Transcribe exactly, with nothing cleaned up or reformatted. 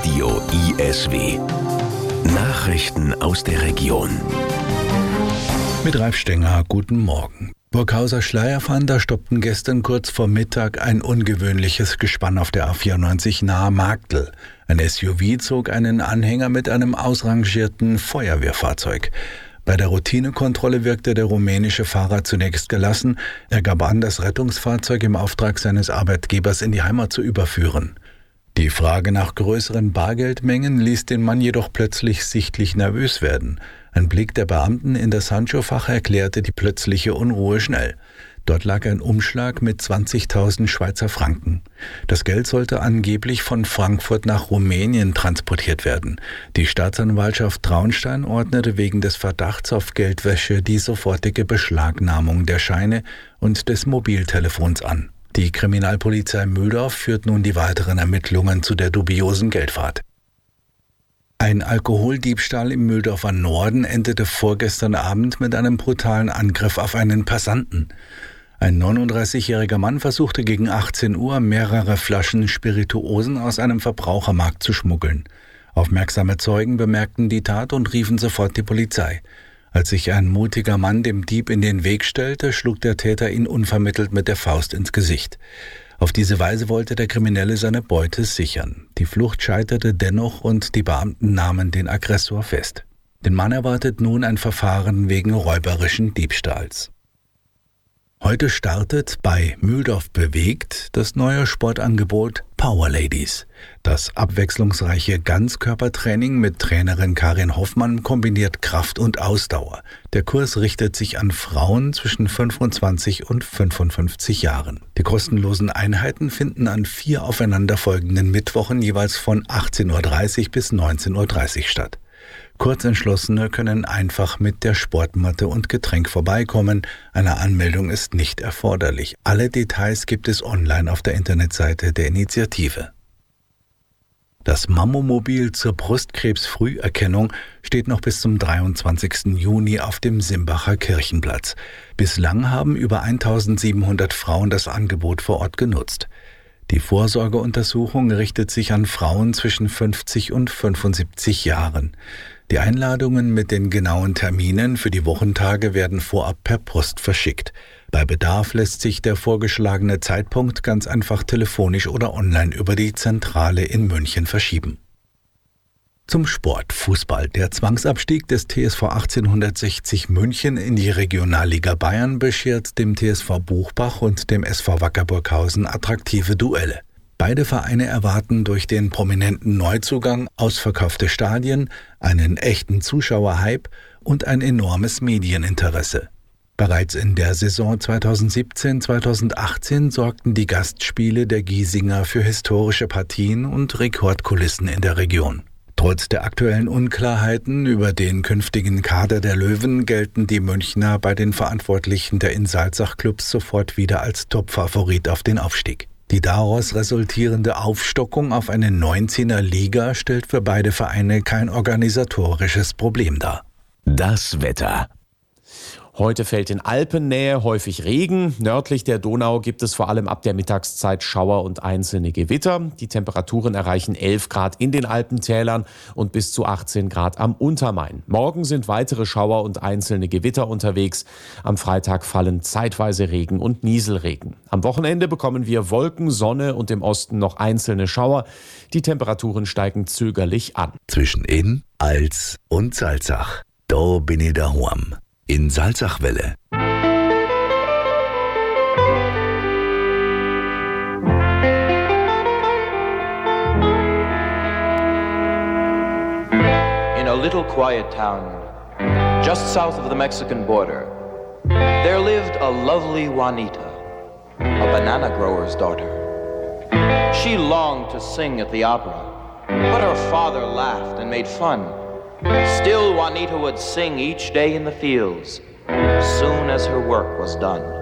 Radio I S W. Nachrichten aus der Region. Mit Ralf Stenger, guten Morgen. Burghauser Schleierfahnder stoppten gestern kurz vor Mittag ein ungewöhnliches Gespann auf der A vierundneunzig nahe Marktl. Ein S U V zog einen Anhänger mit einem ausrangierten Feuerwehrfahrzeug. Bei der Routinekontrolle wirkte der rumänische Fahrer zunächst gelassen. Er gab an, das Rettungsfahrzeug im Auftrag seines Arbeitgebers in die Heimat zu überführen. Die Frage nach größeren Bargeldmengen ließ den Mann jedoch plötzlich sichtlich nervös werden. Ein Blick der Beamten in das Handschuhfach erklärte die plötzliche Unruhe schnell. Dort lag ein Umschlag mit zwanzigtausend Schweizer Franken. Das Geld sollte angeblich von Frankfurt nach Rumänien transportiert werden. Die Staatsanwaltschaft Traunstein ordnete wegen des Verdachts auf Geldwäsche die sofortige Beschlagnahmung der Scheine und des Mobiltelefons an. Die Kriminalpolizei Mühldorf führt nun die weiteren Ermittlungen zu der dubiosen Geldfahrt. Ein Alkoholdiebstahl im Mühldorfer Norden endete vorgestern Abend mit einem brutalen Angriff auf einen Passanten. Ein neununddreißigjähriger Mann versuchte gegen achtzehn Uhr mehrere Flaschen Spirituosen aus einem Verbrauchermarkt zu schmuggeln. Aufmerksame Zeugen bemerkten die Tat und riefen sofort die Polizei. Als sich ein mutiger Mann dem Dieb in den Weg stellte, schlug der Täter ihn unvermittelt mit der Faust ins Gesicht. Auf diese Weise wollte der Kriminelle seine Beute sichern. Die Flucht scheiterte dennoch und die Beamten nahmen den Aggressor fest. Den Mann erwartet nun ein Verfahren wegen räuberischen Diebstahls. Heute startet bei Mühldorf bewegt das neue Sportangebot Power Ladies. Das abwechslungsreiche Ganzkörpertraining mit Trainerin Karin Hoffmann kombiniert Kraft und Ausdauer. Der Kurs richtet sich an Frauen zwischen fünfundzwanzig und fünfundfünfzig Jahren. Die kostenlosen Einheiten finden an vier aufeinanderfolgenden Mittwochen jeweils von achtzehn Uhr dreißig bis neunzehn Uhr dreißig statt. Kurzentschlossene können einfach mit der Sportmatte und Getränk vorbeikommen. Eine Anmeldung ist nicht erforderlich. Alle Details gibt es online auf der Internetseite der Initiative. Das Mammomobil zur Brustkrebsfrüherkennung steht noch bis zum dreiundzwanzigsten Juni auf dem Simbacher Kirchenplatz. Bislang haben über eintausendsiebenhundert Frauen das Angebot vor Ort genutzt. Die Vorsorgeuntersuchung richtet sich an Frauen zwischen fünfzig und fünfundsiebzig Jahren. Die Einladungen mit den genauen Terminen für die Wochentage werden vorab per Post verschickt. Bei Bedarf lässt sich der vorgeschlagene Zeitpunkt ganz einfach telefonisch oder online über die Zentrale in München verschieben. Zum Sport: Fußball. Der Zwangsabstieg des T S V achtzehnhundertsechzig München in die Regionalliga Bayern beschert dem T S V Buchbach und dem S V Wacker Burghausen attraktive Duelle. Beide Vereine erwarten durch den prominenten Neuzugang ausverkaufte Stadien, einen echten Zuschauerhype und ein enormes Medieninteresse. Bereits in der Saison zweitausendsiebzehn zweitausendachtzehn sorgten die Gastspiele der Giesinger für historische Partien und Rekordkulissen in der Region. Trotz der aktuellen Unklarheiten über den künftigen Kader der Löwen gelten die Münchner bei den Verantwortlichen der Insalzach-Clubs sofort wieder als Topfavorit auf den Aufstieg. Die daraus resultierende Aufstockung auf eine neunzehner Liga stellt für beide Vereine kein organisatorisches Problem dar. Das Wetter. Heute fällt in Alpennähe häufig Regen. Nördlich der Donau gibt es vor allem ab der Mittagszeit Schauer und einzelne Gewitter. Die Temperaturen erreichen elf Grad in den Alpentälern und bis zu achtzehn Grad am Untermain. Morgen sind weitere Schauer und einzelne Gewitter unterwegs. Am Freitag fallen zeitweise Regen und Nieselregen. Am Wochenende bekommen wir Wolken, Sonne und im Osten noch einzelne Schauer. Die Temperaturen steigen zögerlich an. Zwischen Inn, Als und Salzach. Da bin ich daheim. In Salzachwelle. In a little quiet town, just south of the Mexican border, there lived a lovely Juanita, a banana grower's daughter. She longed to sing at the opera, but her father laughed and made fun. Still, Juanita would sing each day in the fields, soon as her work was done.